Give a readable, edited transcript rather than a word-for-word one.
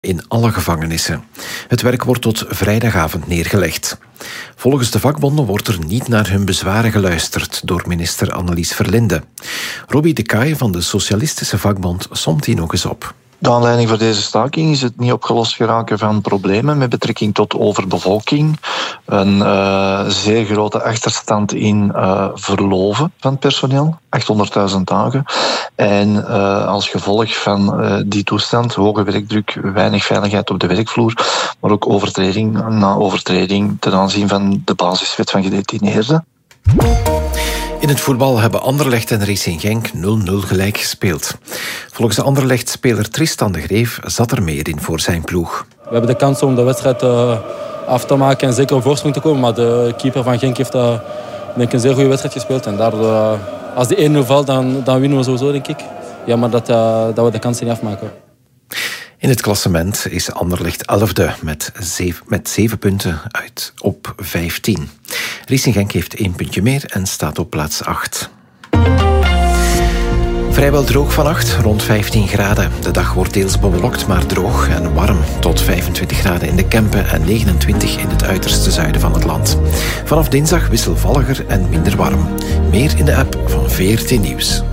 in alle gevangenissen. Het werk wordt tot vrijdagavond neergelegd. Volgens de vakbonden wordt er niet naar hun bezwaren geluisterd door minister Annelies Verlinde. Robbie de Kaai van de Socialistische Vakbond somt die nog eens op. De aanleiding voor deze staking is het niet opgelost geraken van problemen met betrekking tot overbevolking. Een zeer grote achterstand in verloven van het personeel, 800.000 dagen. En als gevolg van die toestand, hoge werkdruk, weinig veiligheid op de werkvloer, maar ook overtreding na overtreding ten aanzien van de basiswet van gedetineerden. In het voetbal hebben Anderlecht en Racing Genk 0-0 gelijk gespeeld. Volgens de Anderlecht-speler Tristan de Greef zat er meer in voor zijn ploeg. We hebben de kans om de wedstrijd af te maken en zeker op voorsprong te komen. Maar de keeper van Genk heeft denk ik, een zeer goede wedstrijd gespeeld. En daardoor, als die 1-0 valt, dan winnen we sowieso, denk ik. Ja, maar dat we de kansen niet afmaken. In het klassement is Anderlecht 11e met 7 punten uit op 15. Racing Genk heeft 1 puntje meer en staat op plaats 8. Vrijwel droog vannacht, rond 15 graden. De dag wordt deels bewolkt, maar droog en warm. Tot 25 graden in de Kempen en 29 in het uiterste zuiden van het land. Vanaf dinsdag wisselvalliger en minder warm. Meer in de app van VRT Nieuws.